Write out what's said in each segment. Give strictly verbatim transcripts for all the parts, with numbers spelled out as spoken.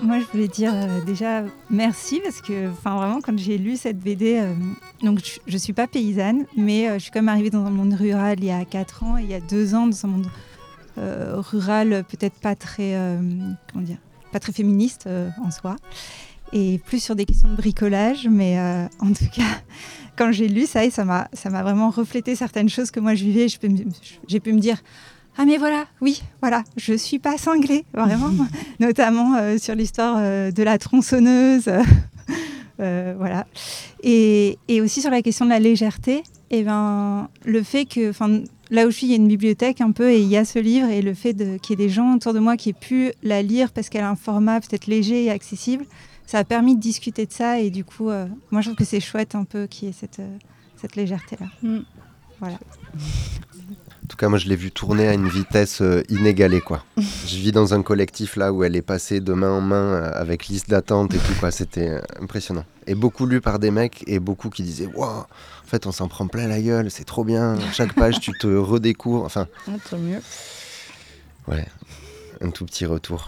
moi je voulais dire euh, déjà merci parce que vraiment quand j'ai lu cette B D, euh, donc je ne suis pas paysanne, mais euh, je suis quand même arrivée dans un monde rural il y a quatre ans et il y a deux ans dans un monde euh, rural peut-être pas très, euh, comment dire, pas très féministe euh, en soi, et plus sur des questions de bricolage, mais euh, en tout cas quand j'ai lu ça, et ça m'a, ça m'a vraiment reflété certaines choses que moi je vivais. Je peux me, j'ai pu me dire ah mais voilà, oui, voilà, je suis pas cinglée, vraiment, notamment euh, sur l'histoire euh, de la tronçonneuse, euh, voilà, et, et aussi sur la question de la légèreté. Et ben le fait que, enfin, là où je suis, il y a une bibliothèque un peu, et il y a ce livre, et le fait de, qu'il y ait des gens autour de moi qui aient pu la lire parce qu'elle a un format peut-être léger et accessible, ça a permis de discuter de ça, et du coup, euh, moi je trouve que c'est chouette un peu qu'il y ait cette, euh, cette légèreté-là. Mm. Voilà. En tout cas, moi, je l'ai vue tourner à une vitesse euh, inégalée, quoi. Je vis dans un collectif là où elle est passée de main en main euh, avec liste d'attente et tout, quoi. C'était euh, impressionnant. Et beaucoup lu par des mecs et beaucoup qui disaient « Wow, en fait, on s'en prend plein la gueule, c'est trop bien. Chaque page, tu te redécouvres. » Enfin, ah, tant mieux. Ouais, un tout petit retour.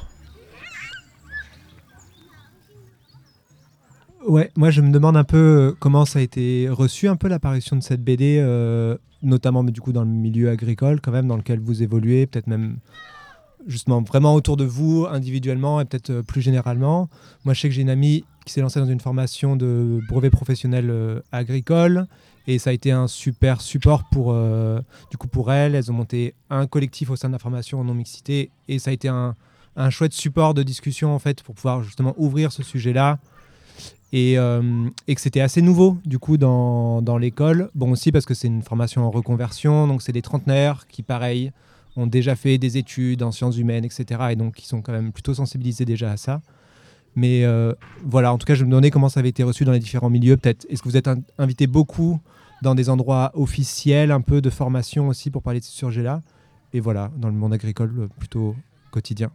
Ouais, moi je me demande un peu comment ça a été reçu un peu l'apparition de cette B D, euh, notamment du coup dans le milieu agricole quand même, dans lequel vous évoluez, peut-être même justement vraiment autour de vous individuellement et peut-être plus généralement. Moi je sais que j'ai une amie qui s'est lancée dans une formation de brevet professionnel euh, agricole, et ça a été un super support pour, euh, du coup pour elle. Elles ont monté un collectif au sein de la formation en non-mixité, et ça a été un, un chouette support de discussion en fait pour pouvoir justement ouvrir ce sujet-là. Et, euh, et que c'était assez nouveau du coup dans, dans l'école. Bon aussi parce que c'est une formation en reconversion, donc c'est des trentenaires qui pareil ont déjà fait des études en sciences humaines, et cetera. Et donc qui sont quand même plutôt sensibilisés déjà à ça. Mais euh, voilà, en tout cas je me demandais comment ça avait été reçu dans les différents milieux. Peut-être, est-ce que vous êtes in- invité beaucoup dans des endroits officiels, un peu de formation aussi pour parler de ce sujet-là? Et voilà, dans le monde agricole plutôt quotidien.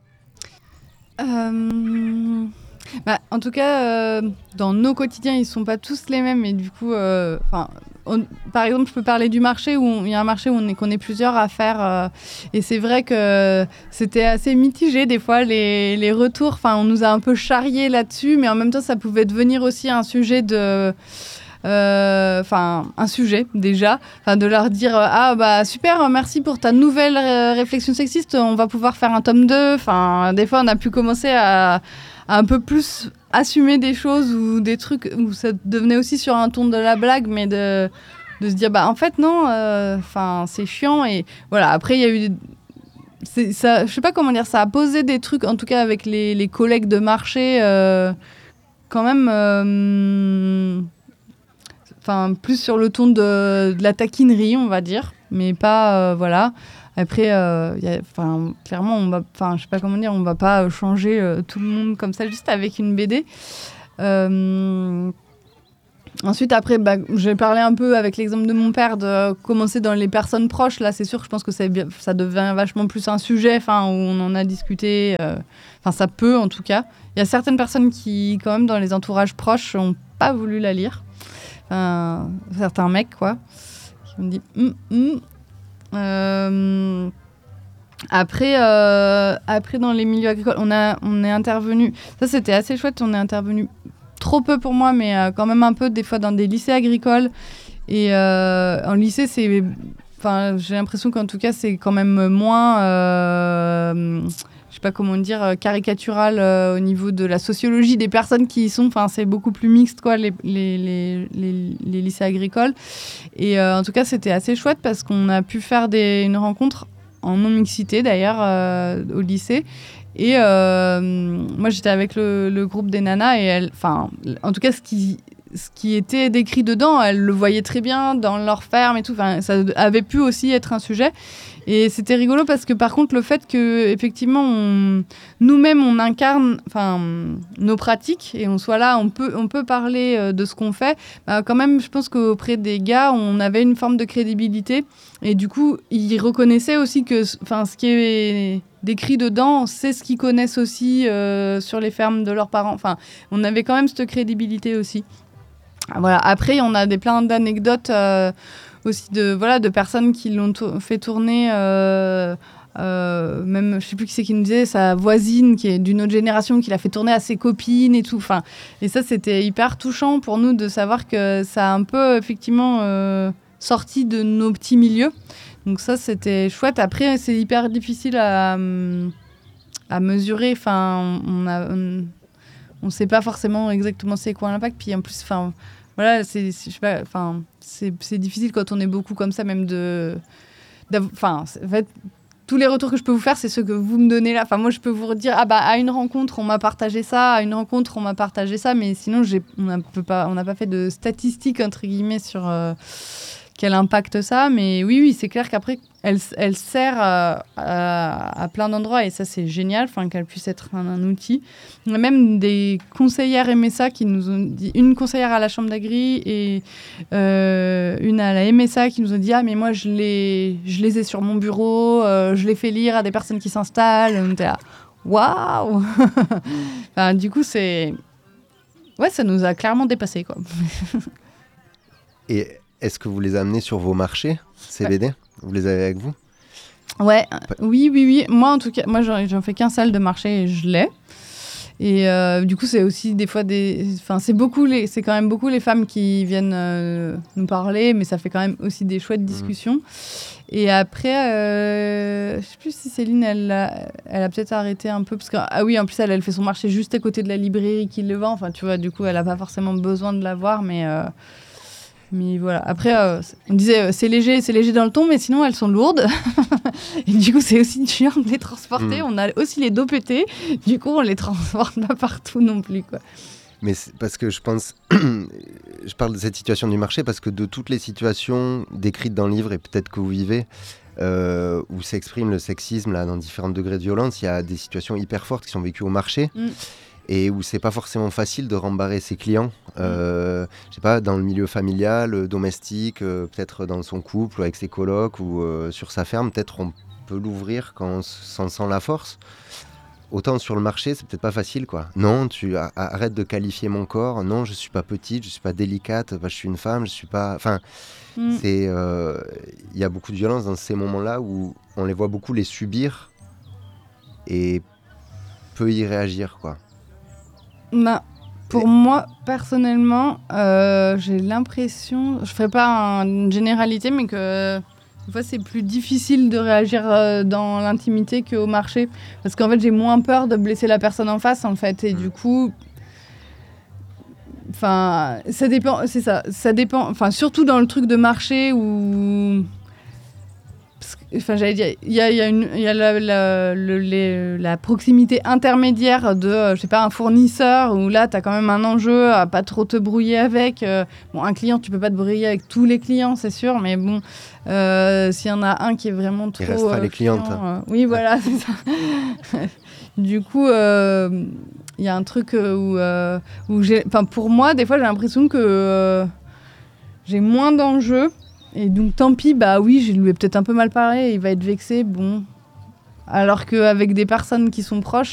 Euh... Bah, en tout cas, euh, dans nos quotidiens, ils ne sont pas tous les mêmes. Et du coup, euh, on, par exemple, je peux parler du marché où il y a un marché où on est, qu'on est plusieurs à faire. Euh, et c'est vrai que c'était assez mitigé des fois, les, les retours. On nous a un peu charriés là-dessus, mais en même temps, ça pouvait devenir aussi un sujet de... Enfin, euh, un sujet déjà, de leur dire euh, ah bah super, merci pour ta nouvelle ré- réflexion sexiste, on va pouvoir faire un tome deux. Enfin, des fois, on a pu commencer à... un peu plus assumer des choses ou des trucs où ça devenait aussi sur un ton de la blague, mais de, de se dire bah en fait non, enfin euh, c'est chiant. Et voilà, après il y a eu c'est, ça, je sais pas comment dire, ça a posé des trucs en tout cas avec les, les collègues de marché euh, quand même enfin euh, plus sur le ton de, de la taquinerie on va dire, mais pas euh, voilà. Après, euh, y a, clairement, on va, je sais pas comment dire, on va pas changer euh, tout le monde comme ça juste avec une B D. Euh, ensuite, après, bah, j'ai parlé un peu avec l'exemple de mon père de commencer dans les personnes proches. Là, c'est sûr, je pense que ça, ça devient vachement plus un sujet, enfin, où on en a discuté. Enfin, euh, ça peut, en tout cas. Il y a certaines personnes qui, quand même, dans les entourages proches, ont pas voulu la lire. Enfin, certains mecs, quoi, qui ont dit. Mm, mm. Euh, après, euh, après, dans les milieux agricoles, on, a, on est intervenu. Ça, c'était assez chouette. On est intervenu trop peu pour moi, mais euh, quand même un peu, des fois, dans des lycées agricoles. Et euh, en lycée, c'est. Enfin, j'ai l'impression qu'en tout cas, c'est quand même moins. Euh, je sais pas comment dire, caricatural euh, au niveau de la sociologie des personnes qui y sont. Enfin, c'est beaucoup plus mixte, quoi, les, les, les, les, les lycées agricoles. Et euh, en tout cas, c'était assez chouette parce qu'on a pu faire des, une rencontre en non-mixité, d'ailleurs, euh, au lycée. Et euh, moi, j'étais avec le, le groupe des nanas et elles, enfin, en tout cas, ce qui, ce qui était décrit dedans, elles le voyaient très bien dans leur ferme et tout. Enfin, ça avait pu aussi être un sujet. Et c'était rigolo parce que par contre le fait que effectivement on, nous-mêmes on incarne enfin nos pratiques et on soit là, on peut on peut parler euh, de ce qu'on fait. Bah, quand même, je pense qu'auprès des gars, on avait une forme de crédibilité et du coup ils reconnaissaient aussi que enfin ce qui est décrit dedans, c'est ce qu'ils connaissent aussi euh, sur les fermes de leurs parents. Enfin, on avait quand même cette crédibilité aussi. Voilà. Après, on a des plein d'anecdotes. Euh, aussi de, voilà, de personnes qui l'ont to- fait tourner euh, euh, même, je sais plus qui c'est qui nous disait, sa voisine qui est d'une autre génération, qui l'a fait tourner à ses copines et tout. Enfin, et ça, c'était hyper touchant pour nous de savoir que ça a un peu, effectivement, euh, sorti de nos petits milieux. Donc ça, c'était chouette. Après, c'est hyper difficile à, à mesurer. Enfin, on a... On, on sait pas forcément exactement c'est quoi l'impact. Puis en plus, enfin, voilà, c'est, c'est, je sais pas, enfin, c'est, c'est difficile quand on est beaucoup comme ça, même de, enfin, en fait, tous les retours que je peux vous faire, c'est ceux que vous me donnez là. Enfin, moi, je peux vous redire, ah bah, à une rencontre, on m'a partagé ça, à une rencontre, on m'a partagé ça, mais sinon, j'ai, on n'a pas, on n'a pas fait de statistiques entre guillemets sur euh, quel impact ça a. Mais oui, oui, c'est clair qu'après, elle, elle sert à, à, à plein d'endroits et ça, c'est génial, enfin, qu'elle puisse être un, un outil. On a même des conseillères M S A qui nous ont dit, une conseillère à la Chambre d'Agri et euh, une à la M S A qui nous ont dit, ah, mais moi, je les, je les ai sur mon bureau, euh, je les fais lire à des personnes qui s'installent. On était là, waouh. Enfin, du coup, c'est... Ouais, ça nous a clairement dépassé, quoi. Et est-ce que vous les amenez sur vos marchés, ces B D ? Ouais. Vous les avez avec vous ? Ouais, euh, oui, oui, oui. Moi, en tout cas, moi, j'en, j'en fais qu'un seul de marché et je l'ai. Et euh, du coup, c'est aussi des fois des... Enfin, c'est, beaucoup les... c'est quand même beaucoup les femmes qui viennent euh, nous parler, mais ça fait quand même aussi des chouettes discussions. Mmh. Et après, euh... je sais plus si Céline, elle a, elle a peut-être arrêté un peu. Parce que, ah oui, en plus, elle, elle fait son marché juste à côté de la librairie qui le vend. Enfin, tu vois, du coup, elle n'a pas forcément besoin de l'avoir, mais... Euh... Mais voilà. Après, euh, on disait euh, c'est léger, c'est léger dans le ton, mais sinon elles sont lourdes. Et du coup, c'est aussi dur de les transporter. Mmh. On a aussi les dos pétés. Du coup, on les transporte pas partout non plus, quoi. Mais c'est parce que je pense, je parle de cette situation du marché parce que de toutes les situations décrites dans le livre et peut-être que vous vivez, euh, où s'exprime le sexisme là, dans différents degrés de violence, il y a des situations hyper fortes qui sont vécues au marché. Mmh. Et où c'est pas forcément facile de rembarrer ses clients, euh, je sais pas, dans le milieu familial, domestique, euh, peut-être dans son couple, ou avec ses colocs, ou euh, sur sa ferme, peut-être on peut l'ouvrir quand on s'en sent la force. Autant sur le marché, c'est peut-être pas facile, quoi. Non, tu a- arrête de qualifier mon corps. Non, je suis pas petite, je suis pas délicate, bah, je suis une femme, je suis pas... Enfin, mm. c'est... Il euh, y a beaucoup de violence dans ces moments-là où on les voit beaucoup les subir et peu y réagir, quoi. Bah, pour et... moi, personnellement, euh, j'ai l'impression, je ne ferai pas un, une généralité, mais que des fois, c'est plus difficile de réagir euh, dans l'intimité qu'au marché. Parce qu'en fait, j'ai moins peur de blesser la personne en face, en fait. Et mmh. du coup, enfin, ça dépend, c'est ça, ça dépend, enfin, surtout dans le truc de marché où... Enfin, j'allais dire, il y a, y a, une, y a la, la, le, les, la proximité intermédiaire de, euh, je sais pas, un fournisseur où là, tu as quand même un enjeu à pas trop te brouiller avec. Euh, bon, un client, tu peux pas te brouiller avec tous les clients, c'est sûr, mais bon, euh, s'il y en a un qui est vraiment trop... Il restera euh, les clientes. client, euh, oui, voilà, c'est ça. Du coup, il euh, y a un truc où, euh, où j'ai... Enfin, pour moi, des fois, j'ai l'impression que euh, j'ai moins d'enjeux. Et donc, tant pis, bah oui, je lui ai peut-être un peu mal parlé, il va être vexé, bon. Alors qu'avec des personnes qui sont proches,